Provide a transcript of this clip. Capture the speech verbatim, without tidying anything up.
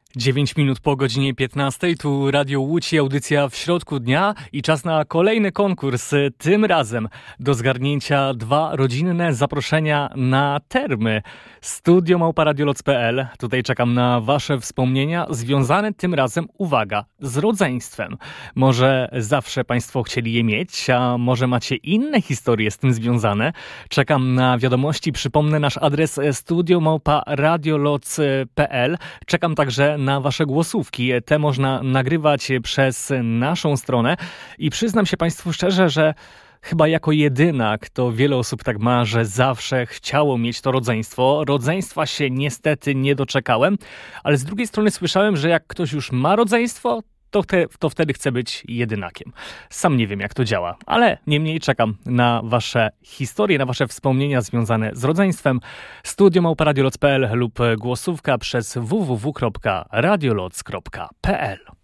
dziewięć minut po godzinie piętnastej, tu Radio Łódź i audycja w środku dnia i czas na kolejny konkurs. Tym razem do zgarnięcia dwa rodzinne zaproszenia na termy. Studio małpa radioloc kropka p l. Tutaj czekam na wasze wspomnienia związane tym razem, uwaga, z rodzeństwem. Może zawsze państwo chcieli je mieć, a może macie inne historie z tym związane. Czekam na wiadomości. Przypomnę nasz adres studio małpa radioloc kropka p l. Czekam także na wasze głosówki. Te można nagrywać przez naszą stronę i przyznam się państwu szczerze, że chyba jako jedyna, kto wiele osób tak ma, że zawsze chciało mieć to rodzeństwo. Rodzeństwa się niestety nie doczekałem, ale z drugiej strony słyszałem, że jak ktoś już ma rodzeństwo, to, te, to wtedy chce być jedynakiem. Sam nie wiem, jak to działa, ale niemniej czekam na wasze historie, na wasze wspomnienia związane z rodzeństwem. studio małpa radioloc kropka p l lub głosówka przez w w w kropka radioloc kropka p l.